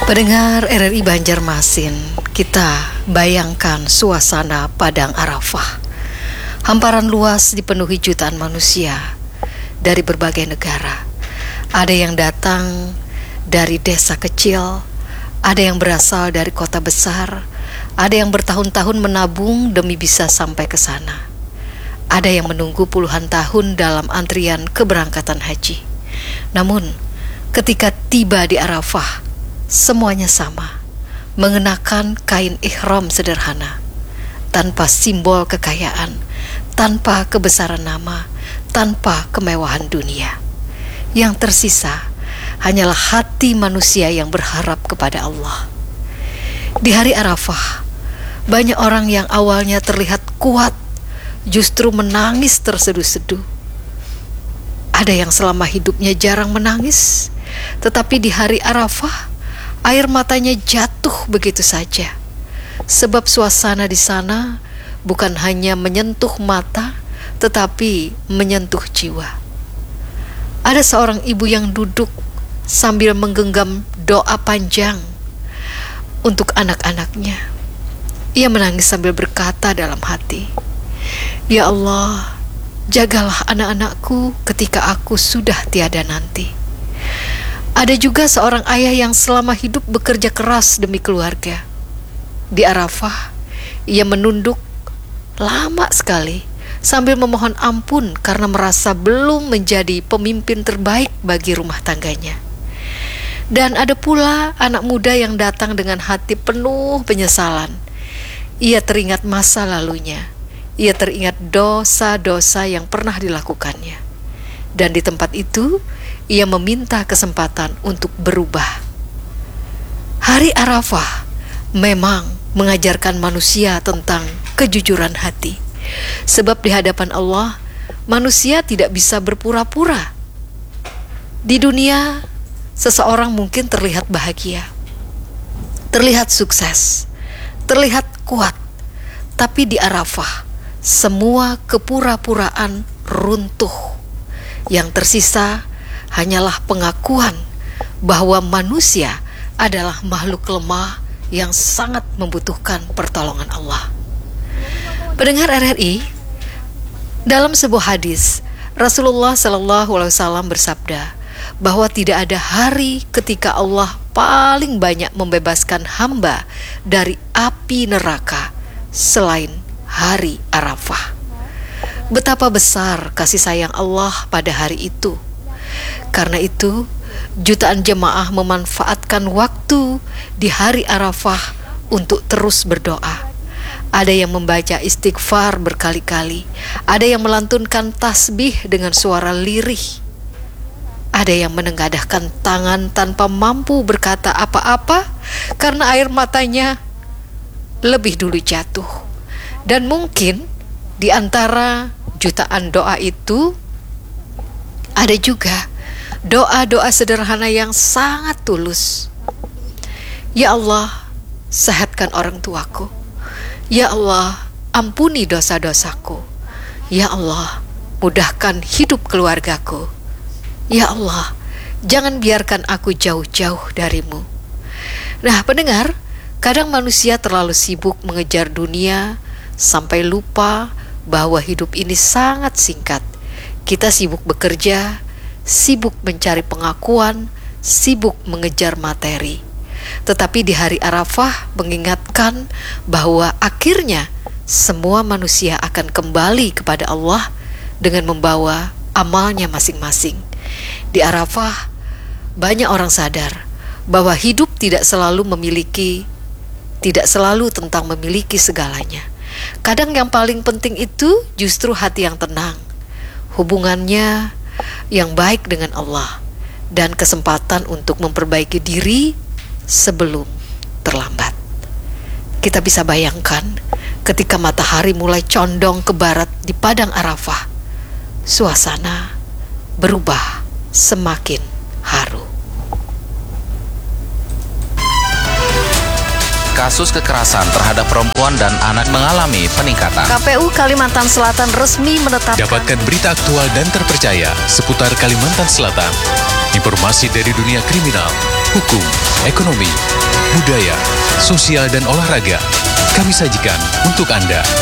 Pendengar RRI Banjarmasin, kita bayangkan suasana Padang Arafah. Hamparan luas dipenuhi jutaan manusia dari berbagai negara. Ada yang datang dari desa kecil, ada yang berasal dari kota besar, ada yang bertahun-tahun menabung demi bisa sampai ke sana. Ada yang menunggu puluhan tahun dalam antrian keberangkatan haji. Namun, ketika tiba di Arafah, semuanya sama, mengenakan kain ihram sederhana, tanpa simbol kekayaan, tanpa kebesaran nama, tanpa kemewahan dunia. Yang tersisa hanyalah hati manusia yang berharap kepada Allah. Di hari Arafah, banyak orang yang awalnya terlihat kuat, justru menangis terseduh-seduh. Ada yang selama hidupnya jarang menangis, tetapi di hari Arafah, air matanya jatuh begitu saja, sebab suasana di sana bukan hanya menyentuh mata, tetapi menyentuh jiwa. Ada seorang ibu yang duduk sambil menggenggam doa panjang untuk anak-anaknya. Ia menangis sambil berkata dalam hati, "Ya Allah, jagalah anak-anakku ketika aku sudah tiada nanti." Ada juga seorang ayah yang selama hidup bekerja keras demi keluarga. Di Arafah, ia menunduk lama sekali sambil memohon ampun karena merasa belum menjadi pemimpin terbaik bagi rumah tangganya. Dan ada pula anak muda yang datang dengan hati penuh penyesalan. Ia teringat masa lalunya. Ia teringat dosa-dosa yang pernah dilakukannya. Dan di tempat itu, ia meminta kesempatan untuk berubah. Hari Arafah memang mengajarkan manusia tentang kejujuran hati. Sebab di hadapan Allah, manusia tidak bisa berpura-pura. Di dunia, seseorang mungkin terlihat bahagia, terlihat sukses, terlihat kuat. Tapi di Arafah, semua kepura-puraan runtuh. Yang tersisa hanyalah pengakuan bahwa manusia adalah makhluk lemah yang sangat membutuhkan pertolongan Allah. Pendengar RRI, dalam sebuah hadis, Rasulullah SAW bersabda bahwa tidak ada hari ketika Allah paling banyak membebaskan hamba dari api neraka selain hari Arafah. Betapa besar kasih sayang Allah pada hari itu. Karena itu, jutaan jemaah memanfaatkan waktu di hari Arafah untuk terus berdoa. Ada yang membaca istighfar berkali-kali, ada yang melantunkan tasbih dengan suara lirih, ada yang menengadahkan tangan tanpa mampu berkata apa-apa karena air matanya lebih dulu jatuh. Dan mungkin di antara jutaan doa itu ada juga doa-doa sederhana yang sangat tulus. Ya Allah, sehatkan orang tuaku. Ya Allah, ampuni dosa-dosaku. Ya Allah, mudahkan hidup keluargaku. Ya Allah, jangan biarkan aku jauh-jauh darimu. Nah, pendengar, kadang manusia terlalu sibuk mengejar dunia sampai lupa bahwa hidup ini sangat singkat. Kita sibuk bekerja, sibuk mencari pengakuan, sibuk mengejar materi. Tetapi di hari Arafah mengingatkan bahwa akhirnya semua manusia akan kembali kepada Allah dengan membawa amalnya masing-masing. Di Arafah, banyak orang sadar bahwa hidup tidak selalu tentang memiliki segalanya. Kadang yang paling penting itu justru hati yang tenang, hubungannya yang baik dengan Allah, dan kesempatan untuk memperbaiki diri sebelum terlambat. Kita bisa bayangkan ketika matahari mulai condong ke barat di Padang Arafah, suasana berubah semakin haru. Kasus kekerasan terhadap perempuan dan anak mengalami peningkatan. KPU Kalimantan Selatan resmi menetapkan. Dapatkan berita aktual dan terpercaya seputar Kalimantan Selatan. Informasi dari dunia kriminal, hukum, ekonomi, budaya, sosial, dan olahraga kami sajikan untuk Anda.